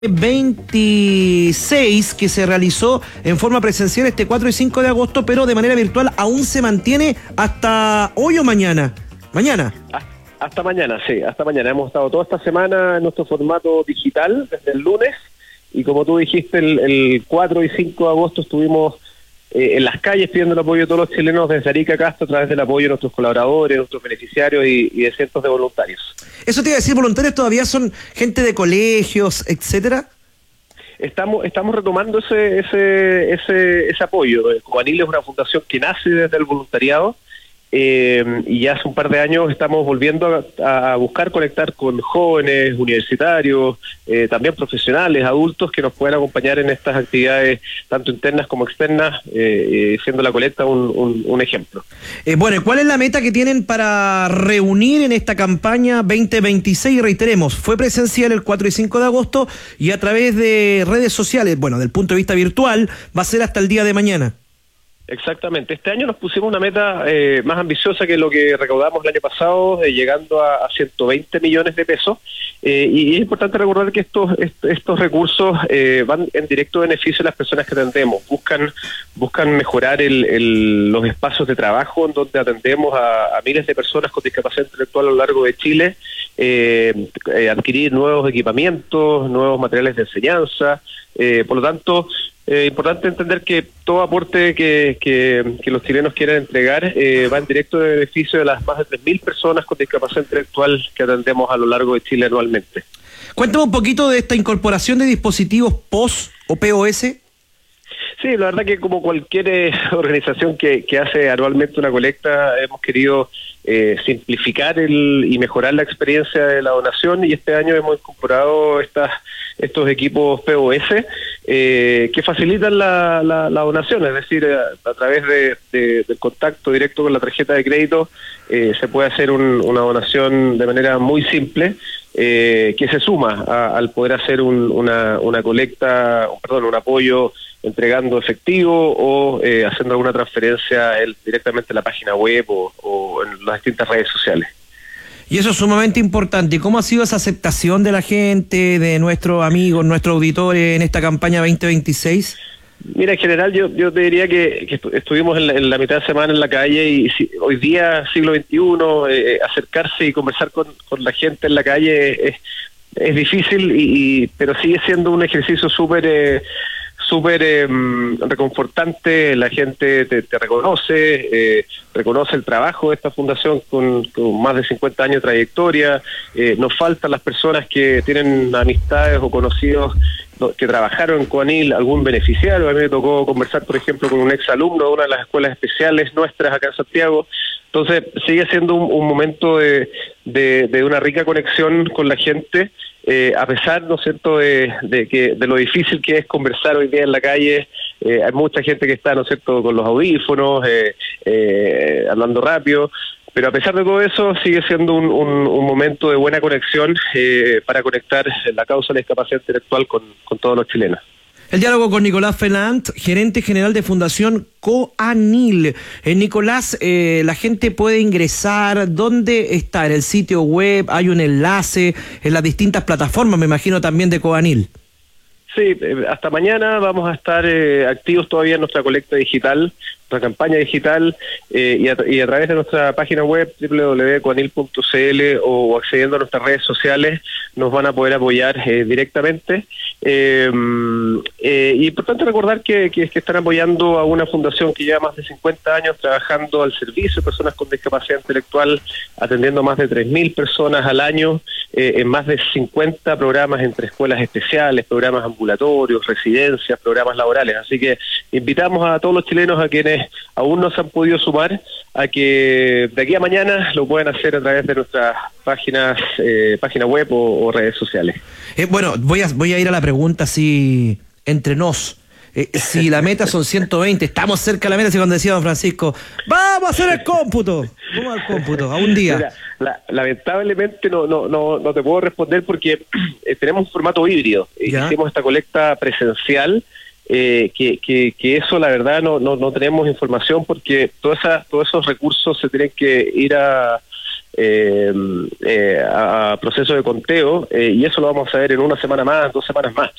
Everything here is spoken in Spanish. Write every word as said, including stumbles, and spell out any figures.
veintiséis que se realizó en forma presencial este cuatro y cinco de agosto, pero de manera virtual aún se mantiene hasta hoy o mañana. Mañana. Hasta mañana, sí, hasta mañana. Hemos estado toda esta semana en nuestro formato digital desde el lunes y como tú dijiste, el, el cuatro y cinco de agosto estuvimos eh, en las calles pidiendo el apoyo de todos los chilenos desde Arica acá hasta a través del apoyo de nuestros colaboradores, nuestros beneficiarios y, y de cientos de voluntarios. Eso te iba a decir, ¿voluntarios todavía son gente de colegios, etcétera? Estamos estamos retomando ese ese ese, ese apoyo. Coanil es una fundación que nace desde el voluntariado eh, y ya hace un par de años estamos volviendo a, a buscar conectar con jóvenes, universitarios, eh, también profesionales, adultos que nos puedan acompañar en estas actividades tanto internas como externas, eh, eh, siendo la colecta un, un, un ejemplo. Eh, bueno, ¿cuál es la meta que tienen para reunir en esta campaña veinte veintiséis? Reiteremos, fue presencial el cuatro y cinco de agosto y a través de redes sociales, bueno, del punto de vista virtual, va a ser hasta el día de mañana. Exactamente. Este año nos pusimos una meta eh, más ambiciosa que lo que recaudamos el año pasado, eh, llegando a, a ciento veinte millones de pesos. Eh, y, y es importante recordar que estos est estos recursos eh, van en directo beneficio de las personas que atendemos. Buscan buscan mejorar el, el, los espacios de trabajo en donde atendemos a, a miles de personas con discapacidad intelectual a lo largo de Chile, eh, eh, adquirir nuevos equipamientos, nuevos materiales de enseñanza. Eh, por lo tanto, es eh, importante entender que todo aporte que, que, que los chilenos quieran entregar eh, va en directo de beneficio de las más de tres mil personas con discapacidad intelectual que atendemos a lo largo de Chile anualmente. Cuéntame un poquito de esta incorporación de dispositivos P O S o P O S. Sí, la verdad que como cualquier eh, organización que, que hace anualmente una colecta, hemos querido eh, simplificar el, y mejorar la experiencia de la donación y este año hemos incorporado estas estos equipos P O S eh, que facilitan la, la, la donación, es decir, a, a través de, de, del contacto directo con la tarjeta de crédito eh, se puede hacer un, una donación de manera muy simple eh, que se suma a, al poder hacer un, una, una colecta, perdón, un apoyo entregando efectivo o eh, haciendo alguna transferencia el, directamente en la página web o, o en las distintas redes sociales. Y eso es sumamente importante. ¿Cómo ha sido esa aceptación de la gente, de nuestros amigos, nuestros auditores en esta campaña veinte veintiséis? Mira, en general yo yo te diría que, que estuvimos en la, en la mitad de semana en la calle y si, hoy día, siglo veintiuno, eh, acercarse y conversar con, con la gente en la calle es, es difícil, y, y pero sigue siendo un ejercicio súper... Eh, súper eh, reconfortante. La gente te, te reconoce, eh, reconoce el trabajo de esta fundación con, con más de cincuenta años de trayectoria. Eh, nos faltan las personas que tienen amistades o conocidos que trabajaron en Coanil, algún beneficiario. A mí me tocó conversar, por ejemplo, con un exalumno de una de las escuelas especiales nuestras acá en Santiago. Entonces sigue siendo un, un momento de, de, de una rica conexión con la gente, eh, a pesar, ¿no es cierto?, de, de, que, de lo difícil que es conversar hoy día en la calle. Eh, hay mucha gente que está, ¿no es cierto?, con los audífonos, eh, eh, hablando rápido, pero a pesar de todo eso sigue siendo un, un, un momento de buena conexión eh, para conectar la causa de la discapacidad intelectual con, con todos los chilenos. El diálogo con Nicolás Felant, gerente general de Fundación Coanil. Eh, Nicolás, eh, la gente puede ingresar, ¿dónde está? ¿En el sitio web? ¿Hay un enlace en las distintas plataformas, me imagino, también de Coanil? Sí, hasta mañana vamos a estar eh, activos todavía en nuestra colecta digital, nuestra campaña digital, eh, y, a, y a través de nuestra página web doble u doble u doble u punto coanil punto c l o accediendo a nuestras redes sociales nos van a poder apoyar eh, directamente. Eh, eh, y importante recordar que, que, que están apoyando a una fundación que lleva más de cincuenta años trabajando al servicio de personas con discapacidad intelectual, atendiendo a más de tres mil personas al año, eh, en más de cincuenta programas entre escuelas especiales, programas ambulatorios, residencias, programas laborales. Así que invitamos a todos los chilenos, a quienes aún no se han podido sumar, a que de aquí a mañana lo puedan hacer a través de nuestras páginas, eh, página web o, o redes sociales. Eh, bueno, voy a, voy a ir a la pregunta así entre nos. Eh, si la meta son ciento veinte, estamos cerca de la meta, así cuando decía don Francisco, ¡vamos a hacer el cómputo! Vamos al cómputo, a un día. Mira, la, lamentablemente no, no, no, no te puedo responder porque eh, tenemos un formato híbrido. ¿Ya? Hicimos esta colecta presencial, eh, que, que, que eso la verdad no, no, no tenemos información porque toda esa, todos esos recursos se tienen que ir a eh, eh, a, a proceso de conteo, eh, y eso lo vamos a ver en una semana más, dos semanas más.